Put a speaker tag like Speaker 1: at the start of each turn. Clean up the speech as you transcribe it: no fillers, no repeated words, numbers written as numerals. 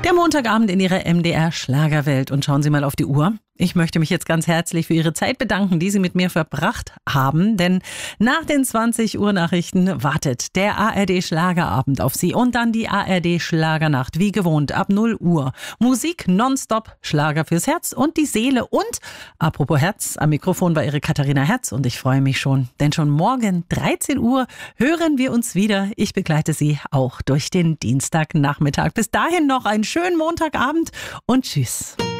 Speaker 1: Der Montagabend in Ihrer MDR Schlagerwelt. Und schauen Sie mal auf die Uhr. Ich möchte mich jetzt ganz herzlich für Ihre Zeit bedanken, die Sie mit mir verbracht haben. Denn nach den 20 Uhr Nachrichten wartet der ARD Schlagerabend auf Sie. Und dann die ARD Schlagernacht, wie gewohnt, ab 0 Uhr. Musik nonstop, Schlager fürs Herz und die Seele. Und apropos Herz, am Mikrofon war Ihre Katharina Herz. Und ich freue mich schon, denn schon morgen 13 Uhr hören wir uns wieder. Ich begleite Sie auch durch den Dienstagnachmittag. Bis dahin noch einen schönen Montagabend und tschüss.